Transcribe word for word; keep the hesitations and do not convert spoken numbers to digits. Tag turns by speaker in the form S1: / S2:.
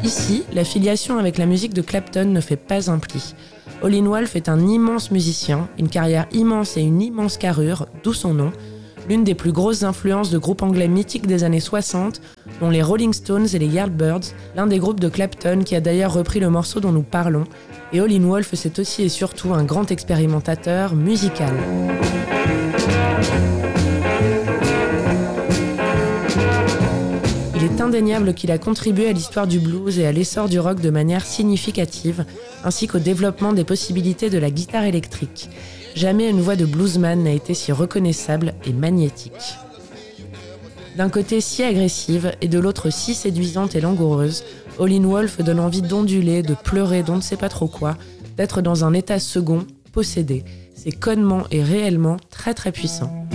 S1: Ici, la filiation avec la musique de Clapton ne fait pas un pli. Howlin' Wolf est un immense musicien, une carrière immense et une immense carrure, d'où son nom, l'une des plus grosses influences de groupes anglais mythiques des années soixante, dont les Rolling Stones et les Yardbirds, l'un des groupes de Clapton qui a d'ailleurs repris le morceau dont nous parlons, et Howlin' Wolf c'est aussi et surtout un grand expérimentateur musical. Il est indéniable qu'il a contribué à l'histoire du blues et à l'essor du rock de manière significative, ainsi qu'au développement des possibilités de la guitare électrique. Jamais une voix de bluesman n'a été si reconnaissable et magnétique. D'un côté si agressive et de l'autre si séduisante et langoureuse, Howlin' Wolf donne envie d'onduler, de pleurer d'on ne sait pas trop quoi, d'être dans un état second, possédé. C'est connement et réellement très très puissant.